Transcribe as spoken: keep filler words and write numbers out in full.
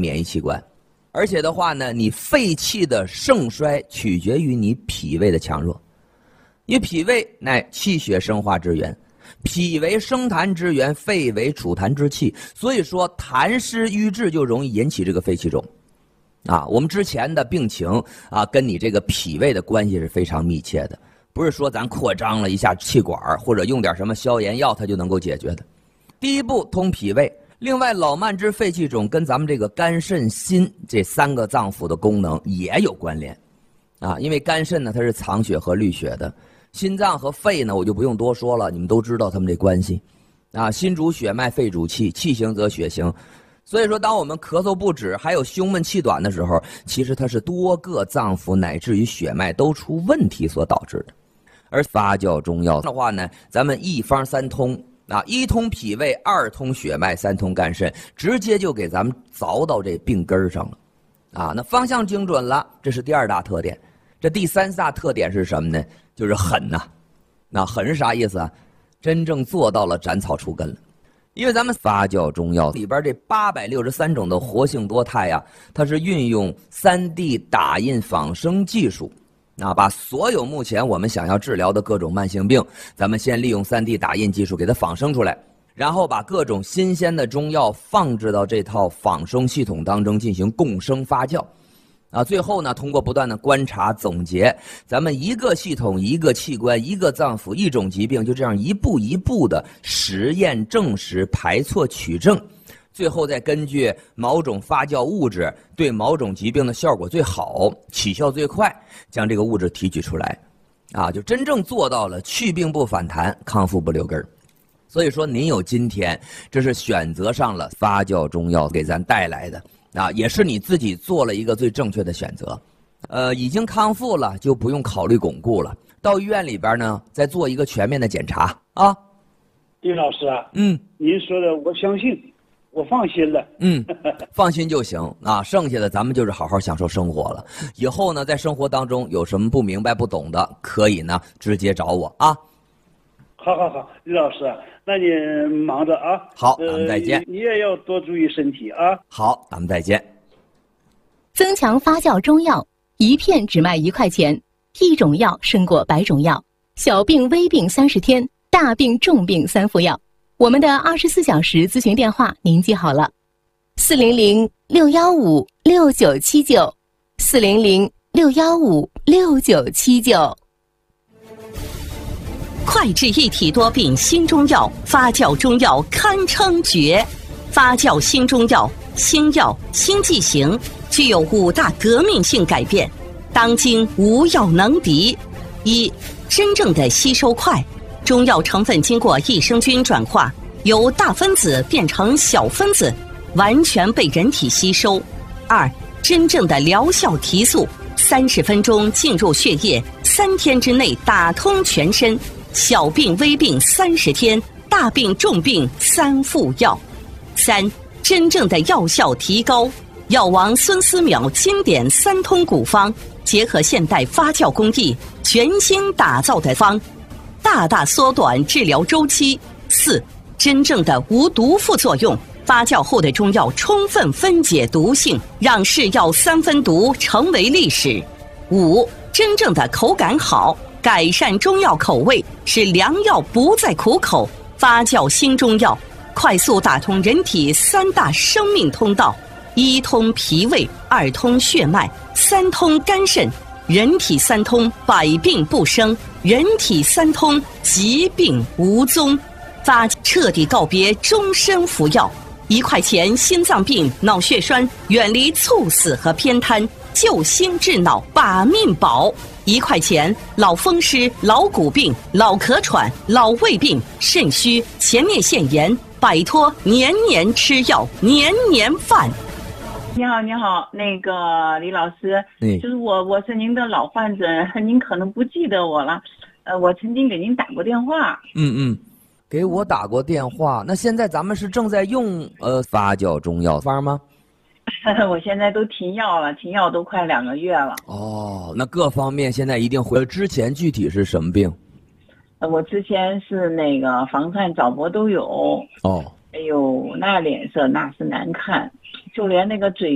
免疫器官。而且的话呢，你肺气的盛衰取决于你脾胃的强弱。因为脾胃乃气血生化之源，脾为生痰之源，肺为储痰之器，所以说痰湿瘀滞就容易引起这个肺气肿。啊，我们之前的病情啊，跟你这个脾胃的关系是非常密切的，不是说咱扩张了一下气管或者用点什么消炎药它就能够解决的。第一步通脾胃，另外老慢支肺气肿跟咱们这个肝肾心这三个脏腑的功能也有关联。啊，因为肝肾呢它是藏血和滤血的，心脏和肺呢我就不用多说了，你们都知道他们这关系。啊，心主血脉，肺主气，气行则血行。所以说当我们咳嗽不止还有胸闷气短的时候，其实它是多个脏腑乃至于血脉都出问题所导致的。而发酵中药的话呢，咱们一方三通啊，一通脾胃，二通血脉，三通肝肾，直接就给咱们凿到这病根上了啊。那方向精准了，这是第二大特点。这第三大特点是什么呢？就是狠呐、啊。那狠是啥意思啊？真正做到了斩草除根了。因为咱们发酵中药里边这八百六十三种的活性多肽呀、啊，它是运用 三 D 打印仿生技术，啊，把所有目前我们想要治疗的各种慢性病，咱们先利用 三 D 打印技术给它仿生出来，然后把各种新鲜的中药放置到这套仿生系统当中进行共生发酵。啊，最后呢，通过不断的观察总结，咱们一个系统、一个器官、一个脏腑、一种疾病，就这样一步一步的实验证实、排错取证，最后再根据某种发酵物质对某种疾病的效果最好、起效最快，将这个物质提取出来，啊，就真正做到了去病不反弹、康复不留根儿。所以说，您有今天，这是选择上了发酵中药给咱带来的。啊，也是你自己做了一个最正确的选择，呃，已经康复了就不用考虑巩固了，到医院里边呢再做一个全面的检查啊。 李老师啊， 嗯， 您说的我相信，我放心了。 嗯，放心就行啊，剩下的咱们就是好好享受生活了。以后呢，在生活当中有什么不明白不懂的，可以呢直接找我啊。 好好好，李老师，那你忙着啊。 好，咱们再见。 呃、你也要多注意身体啊。 好，咱们再见。 增强发酵中药，一片只卖一块钱，一种药胜过百种药。小病微病三十天，大病重病三副药。我们的二十四小时咨询电话您记好了：四零零六幺五六九七九，四零零六幺五六九七九。 快治一体多病新中药，发酵中药堪称绝。发酵新中药，新药新剂型，具有五大革命性改变，当今无药能敌。一、真正的吸收快，中药成分经过益生菌转化，由大分子变成小分子，完全被人体吸收。二、真正的疗效提速，三十分钟进入血液，三天之内打通全身。小病微病三十天，大病重病三副药。三、真正的药效提高，药王孙思邈经典三通古方，结合现代发酵工艺，全新打造的方，大大缩短治疗周期。四、真正的无毒副作用，发酵后的中药充分分解毒性，让是药三分毒成为历史。五、真正的口感好，改善中药口味，使良药不再苦口。发酵新中药，快速打通人体三大生命通道：一通脾胃，二通血脉，三通肝肾。人体三通，百病不生；人体三通，疾病无踪。发彻底告别终身服药，一块钱心脏病、脑血栓，远离猝死和偏瘫，救心治脑，把命保。一块钱老风湿、老骨病、老咳喘、老胃病、肾虚、前列腺炎，摆脱年年吃药、年年饭。 你好，你好，那个李老师， 嗯， 就是我，我是您的老患者，您可能不记得我了，呃，我曾经给您打过电话。 嗯嗯，给我打过电话。那现在咱们是正在用呃发酵中药方吗？ 我现在都停药了，停药都快两个月了。 哦，那各方面现在一定回。之前具体是什么病？ 呃，我之前是那个房颤、早搏都有。 哦， 哎呦，那脸色那是难看，就连那个嘴